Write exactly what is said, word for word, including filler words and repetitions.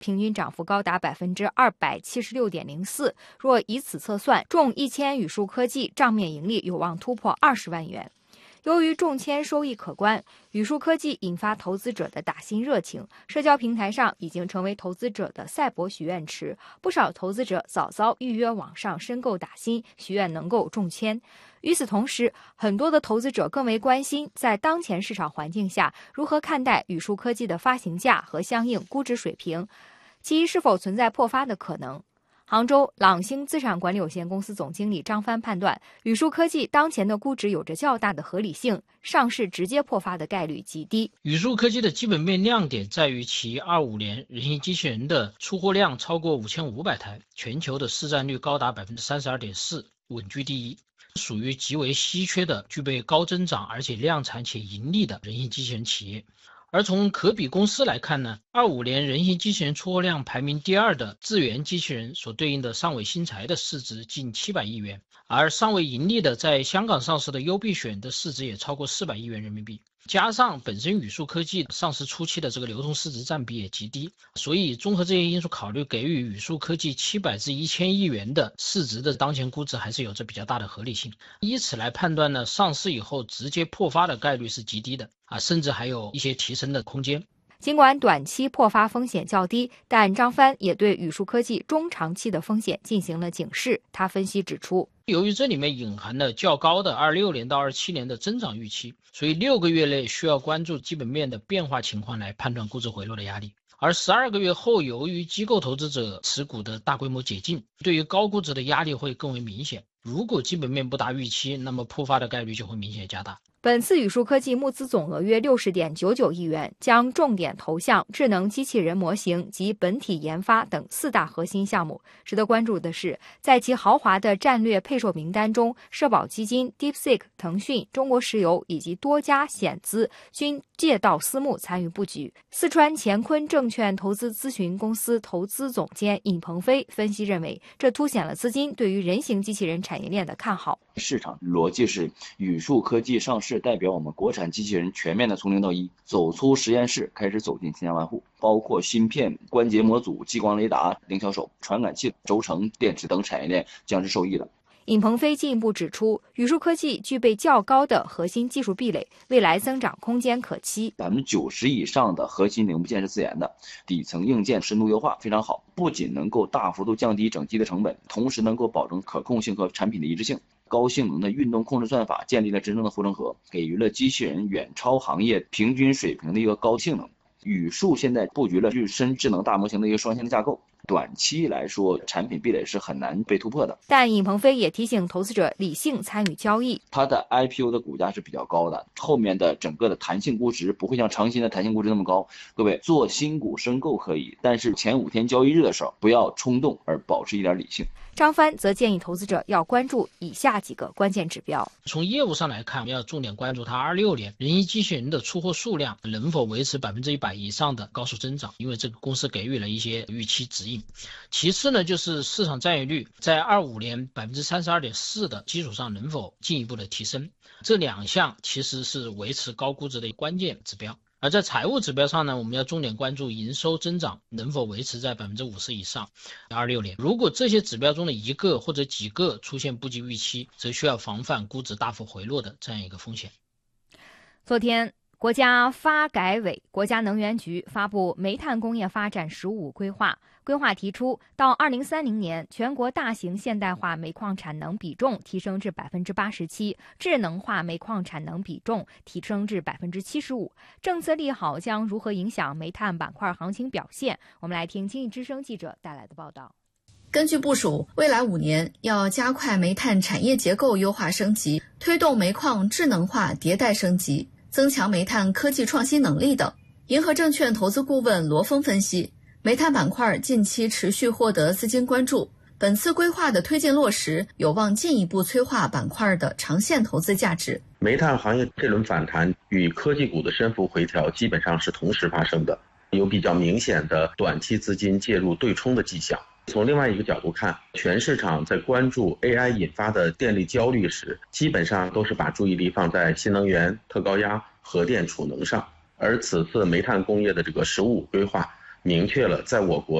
平均涨幅高达百分之二百七十六点零四。若以此测算，中一千宇树科技账面盈利有望突破二十万元。由于中签收益可观，宇树科技引发投资者的打新热情，社交平台上已经成为投资者的赛博许愿池，不少投资者早早预约网上申购打新，许愿能够中签。与此同时，很多的投资者更为关心，在当前市场环境下，如何看待宇树科技的发行价和相应估值水平，其是否存在破发的可能。杭州朗星资产管理有限公司总经理张帆判断，宇树科技当前的估值有着较大的合理性，上市直接破发的概率极低。 宇树科技的基本面亮点在于其二五年人形机器人的出货量超过五千五百台，全球的市占率高达 百分之三十二点四， 稳居第一，属于极为稀缺的具备高增长而且量产且盈利的人形机器人企业。而从可比公司来看呢，二五年人形机器人出货量排名第二的智源机器人所对应的上尾新材的市值近七百亿元，而尚未盈利的在香港上市的优必选的市值也超过四百亿元人民币。加上本身宇树科技上市初期的这个流通市值占比也极低，所以综合这些因素考虑，给予宇树科技七百至一千亿元的市值的当前估值还是有着比较大的合理性。以此来判断呢，上市以后直接破发的概率是极低的啊，甚至还有一些提升的空间。 尽管短期破发风险较低，但张帆也对宇树科技中长期的风险进行了警示。他分析指出， 由于这里面隐含了较高的二六年到二七年的增长预期，所以六个月内需要关注基本面的变化情况来判断估值回落的压力。而十二个月后，由于机构投资者持股的大规模解禁，对于高估值的压力会更为明显。如果基本面不达预期，那么破发的概率就会明显加大。 本次宇树科技募资总额约 六十点九九亿元，将重点投向智能机器人模型及本体研发等四大核心项目。值得关注的是，在其豪华的战略配售名单中，社保基金、DeepSeek、腾讯、中国石油以及多家险资均借道私募参与布局。四川乾坤证券投资咨询公司投资总监尹鹏飞分析认为，这凸显了资金对于人形机器人产业链的看好。 市场逻辑是，宇树科技上市代表我们国产机器人全面的从零到一，走出实验室，开始走进千家万户，包括芯片、关节模组、激光雷达、零销售、传感器、轴承、电池等产业链将是受益的。 尹鹏飞进一步指出，宇树科技具备较高的核心技术壁垒，未来增长空间可期。 百分之九十以上的核心零部件是自研的，底层硬件深度优化非常好，不仅能够大幅度降低整机的成本，同时能够保证可控性和产品的一致性。高性能的运动控制算法建立了真正的护城河，给予了机器人远超行业平均水平的一个高性能。宇树现在布局了日深智能大模型的一个双线的架构，短期来说产品壁垒是很难被突破的。 但尹鹏飞也提醒投资者理性参与交易， 它的 I P O 的股价是比较高的，后面的整个的弹性估值不会像长新的弹性估值那么高。各位做新股申购可以，但是前五天交易日的时候不要冲动，而保持一点理性。 张帆则建议投资者要关注以下几个关键指标。 从业务上来看，我们要重点关注它二六年人形机器人的出货数量能否维持百分之一百以上的高速增长，因为这个公司给予了一些预期指引。其次呢，就是市场占有率在二五年百分之三十二点四的基础上能否进一步的提升，这两项其实是维持高估值的关键指标。而在财务指标上呢，我们要重点关注营收增长能否维持在百分之五十以上。二六年，如果这些指标中的一个或者几个出现不及预期，则需要防范估值大幅回落的这样一个风险。 昨天，国家发改委、国家能源局发布煤炭工业发展“十五”规划。规划提出，到二零三零年，全国大型现代化煤矿产能比重提升至百分之八十七，智能化煤矿产能比重提升至百分之七十五。政策利好将如何影响煤炭板块行情表现？我们来听经济之声记者带来的报道。 根据部署，未来五年要加快煤炭产业结构优化升级，推动煤矿智能化迭代升级，增强煤炭科技创新能力等。银河证券投资顾问罗峰分析，煤炭板块近期持续获得资金关注，本次规划的推进落实有望进一步催化板块的长线投资价值。 煤炭行业这轮反弹与科技股的升幅回调基本上是同时发生的，有比较明显的短期资金介入对冲的迹象。从另外一个角度看，全市场在关注 A I 引发的电力焦虑时，基本上都是把注意力放在新能源、特高压、核电储能上。而此次煤炭工业的这个“十五”规划， 明确了在我国